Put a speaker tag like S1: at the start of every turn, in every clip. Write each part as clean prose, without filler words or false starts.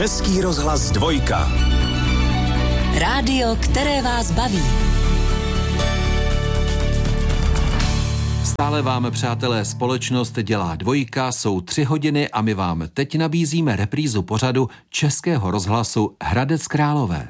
S1: Český rozhlas 2.
S2: Rádio, které vás baví.
S3: Stále vám, přátelé, společnost dělá 2, jsou 3 hodiny a my vám teď nabízíme reprízu pořadu Českého rozhlasu Hradec Králové.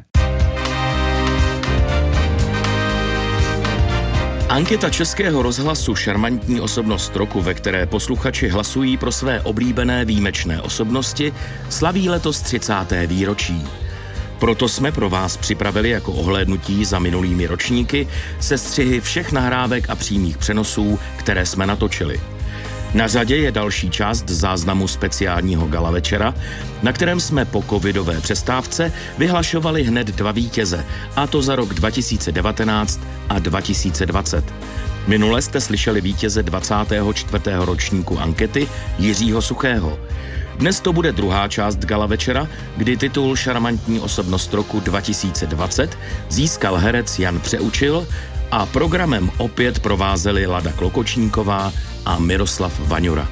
S4: Anketa Českého rozhlasu Šarmantní osobnost roku, ve které posluchači hlasují pro své oblíbené výjimečné osobnosti, slaví letos 30. výročí. Proto jsme pro vás připravili jako ohlédnutí za minulými ročníky sestřihy všech nahrávek a přímých přenosů, které jsme natočili. Na řadě je další část záznamu speciálního gala večera, na kterém jsme po covidové přestávce vyhlašovali hned 2 vítěze, a to za rok 2019 a 2020. Minule jste slyšeli vítěze 24. ročníku ankety Jiřího Suchého. Dnes to bude druhá část gala večera, kdy titul Šarmantní osobnost roku 2020 získal herec Jan Přeučil a programem opět provázeli Lada Klokočníková a Miroslav Vaňura.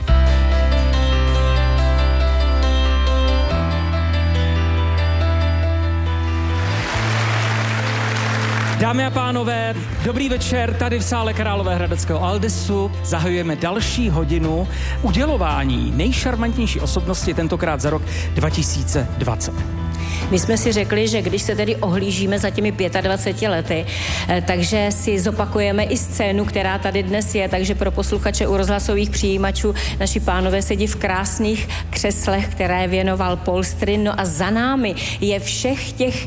S5: Dámy a pánové, dobrý večer, tady v sále Královéhradeckého Aldesu zahajujeme další hodinu udělování nejšarmantnější osobnosti, tentokrát za rok 2020.
S6: My jsme si řekli, že když se tedy ohlížíme za těmi 25 lety, takže si zopakujeme i scénu, která tady dnes je, takže pro posluchače u rozhlasových přijímačů naši pánové sedí v krásných křeslech, které věnoval Polstrin, no a za námi je všech těch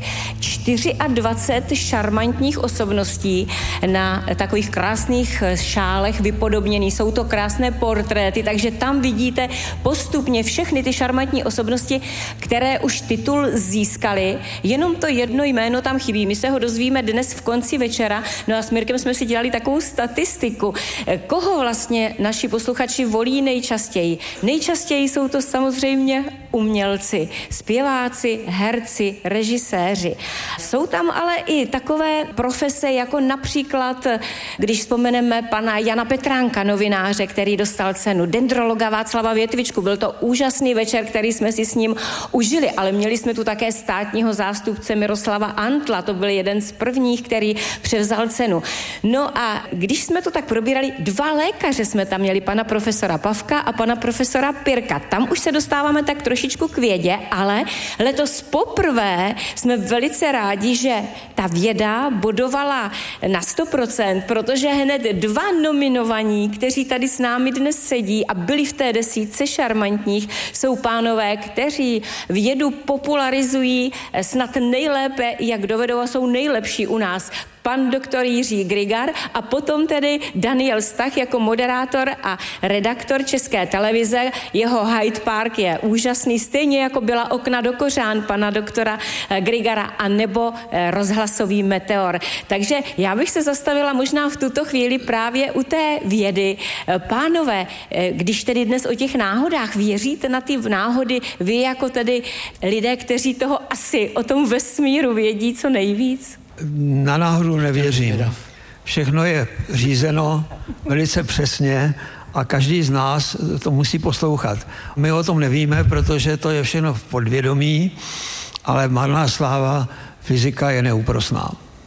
S6: 24 šarmantních osobností na takových krásných šálech vypodobněný. Jsou to krásné portréty, takže tam vidíte postupně všechny ty šarmantní osobnosti, které už titul získali, jenom to jedno jméno tam chybí. My se ho dozvíme dnes v konci večera, no a s Mirkem jsme si dělali takovou statistiku. Koho vlastně naši posluchači volí nejčastěji? Nejčastěji jsou to samozřejmě umělci, zpěváci, herci, režiséři. Jsou tam ale i takové profese, jako například, když vzpomeneme pana Jana Petránka, novináře, který dostal cenu, dendrologa Václava Větvičku. Byl to úžasný večer, který jsme si s ním užili, ale měli jsme tu také státního zástupce Miroslava Antla, to byl jeden z prvních, který převzal cenu. No a když jsme to tak probírali, 2 lékaře jsme tam měli, pana profesora Pavka a pana profesora Pirka. Tam už se dostáváme tak trošičku k vědě, ale letos poprvé jsme velice rádi, že ta věda bodovala na 100%, protože hned 2 nominovaní, kteří tady s námi dnes sedí a byli v té desítce šarmantních, jsou pánové, kteří vědu popularizují snad nejlépe, jak dovedou, a jsou nejlepší u nás. Pan doktor Jiří Grigar a potom tedy Daniel Stach jako moderátor a redaktor České televize. Jeho Hyde Park je úžasný, stejně jako byla Okna do kořán pana doktora Grigara a nebo rozhlasový Meteor. Takže já bych se zastavila možná v tuto chvíli právě u té vědy. Pánové, když tedy dnes o těch náhodách věříte na ty náhody, vy jako tedy lidé, kteří toho asi o tom vesmíru vědí co nejvíc?
S7: Na náhodu nevěřím. Všechno je řízeno velice přesně a každý z nás to musí poslouchat. My o tom nevíme, protože to je všechno v podvědomí, ale marná sláva, fyzika je neúprosná.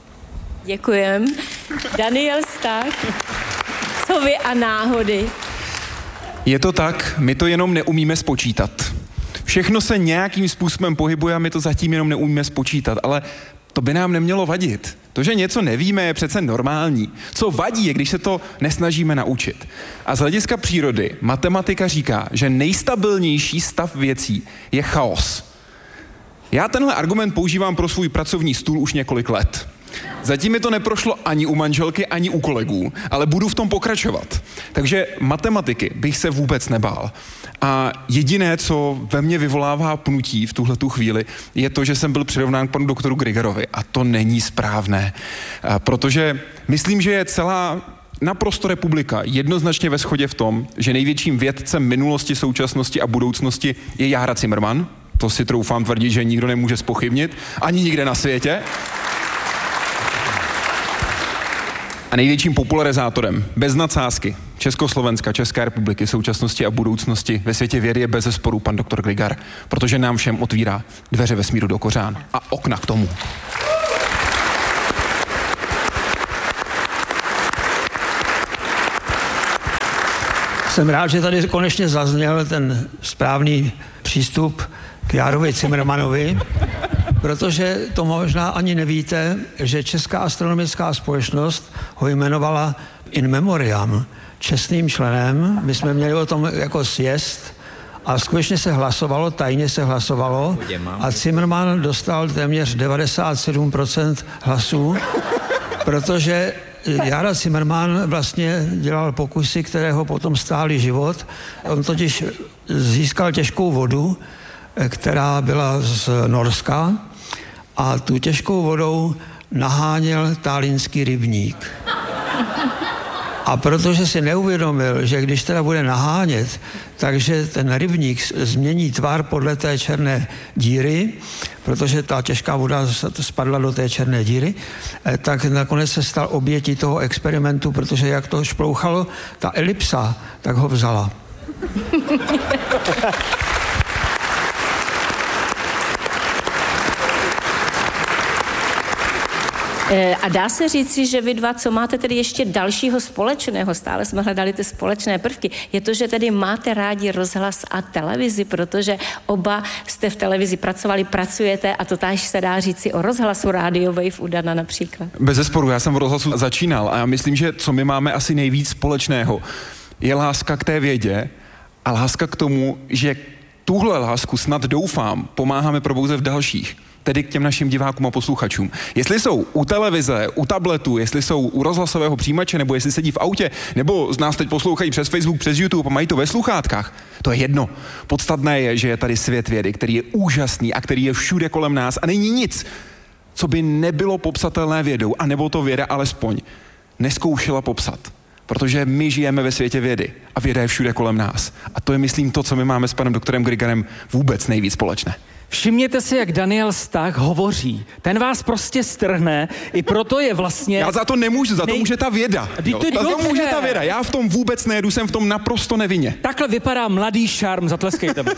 S6: Děkujem. Daniel Stach, co vy a náhody?
S8: Je to tak, my to jenom neumíme spočítat. Všechno se nějakým způsobem pohybuje a my to zatím jenom neumíme spočítat, ale to by nám nemělo vadit. To, že něco nevíme, je přece normální. Co vadí, je, když se to nesnažíme naučit. A z hlediska přírody matematika říká, že nejstabilnější stav věcí je chaos. Já tenhle argument používám pro svůj pracovní stůl už několik let. Zatím mi to neprošlo ani u manželky, ani u kolegů, ale budu v tom pokračovat. Takže matematiky bych se vůbec nebál. A jediné, co ve mně vyvolává pnutí v tuhletu chvíli, je to, že jsem byl přirovnán k panu doktoru Grigarovi. A to není správné. Protože myslím, že je celá naprosto republika jednoznačně ve shodě v tom, že největším vědcem minulosti, současnosti a budoucnosti je Jára Cimrman. To si troufám tvrdit, že nikdo nemůže zpochybnit, ani nikde na světě. A a největším popularizátorem, bez nadsázky, Československa, České republiky, současnosti a budoucnosti ve světě vědy je bezesporu pan doktor Grigar, protože nám všem otvírá dveře vesmíru do kořán a okna k tomu.
S7: Jsem rád, že tady konečně zazněl ten správný přístup k Járovi Cimrmanovi, protože to možná ani nevíte, že Česká astronomická společnost ho jmenovala in memoriam, čestným členem. My jsme měli o tom jako sjezd a skutečně se hlasovalo, tajně se hlasovalo a Cimrman dostal téměř 97% hlasů, protože Jára Cimrman vlastně dělal pokusy, které ho potom stály život. On totiž získal těžkou vodu, která byla z Norska a tu těžkou vodou naháněl Tallinnský rybník. A protože si neuvědomil, že když teda bude nahánět, takže ten rybník změní tvar podle té černé díry, protože ta těžká voda spadla do té černé díry, tak nakonec se stal obětí toho experimentu, protože jak to šplouchalo, ta elipsa, tak ho vzala.
S6: A dá se říci, že vy dva, co máte tedy ještě dalšího společného, stále jsme hledali ty společné prvky, je to, že tedy máte rádi rozhlas a televizi, protože oba jste v televizi pracovali, pracujete a to táž se dá říci o rozhlasu Radio Wave u Dana například.
S8: Bezesporu, já jsem v rozhlasu začínal a já myslím, že co my máme asi nejvíc společného, je láska k té vědě a láska k tomu, že tuhle lásku snad doufám pomáháme probouzet v dalších. Tedy k těm našim divákům a posluchačům. Jestli jsou u televize, u tabletu, jestli jsou u rozhlasového přijímače, nebo jestli sedí v autě, nebo z nás teď poslouchají přes Facebook, přes YouTube a mají to ve sluchátkách, to je jedno. Podstatné je, že je tady svět vědy, který je úžasný a který je všude kolem nás a není nic, co by nebylo popsatelné vědou, a nebo to věda alespoň neskoušela popsat. Protože my žijeme ve světě vědy a věda je všude kolem nás. A to je, myslím, to, co my máme s panem doktorem Grigarem vůbec nejvíc společné.
S5: Všimněte si, jak Daniel Stach hovoří. Ten vás prostě strhne, i proto je vlastně...
S8: Já za to nemůžu, za to může ta věda. Za to může ta věda. Já v tom vůbec nejedu, jsem v tom naprosto nevinně.
S5: Takhle vypadá mladý šarm, zatleskejte mu.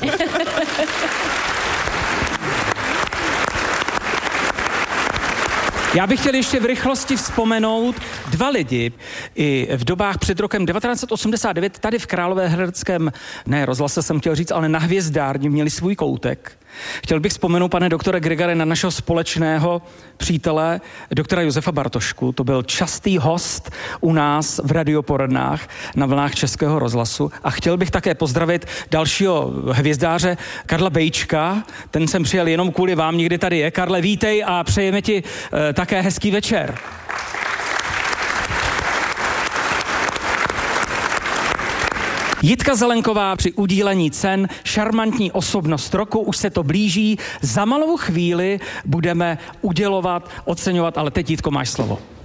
S5: Já bych chtěl ještě v rychlosti vzpomenout dva lidi i v dobách před rokem 1989 tady v Královéhradeckém, ne rozhlase jsem chtěl říct, ale na Hvězdárně měli svůj koutek. Chtěl bych vzpomenout, pane doktore Grigare, na našeho společného přítele, doktora Josefa Bartošku. To byl častý host u nás v Radioporadnách na vlnách Českého rozhlasu. A chtěl bych také pozdravit dalšího hvězdáře Karla Bejčka. Ten jsem přijel jenom kvůli vám, někdy tady je. Karle, vítej a přejeme ti také hezký večer. Jitka Zelenková při udílení cen šarmantní osobnost roku, už se to blíží. Za malou chvíli budeme udělovat, oceňovat, ale teď, Jitko, máš slovo.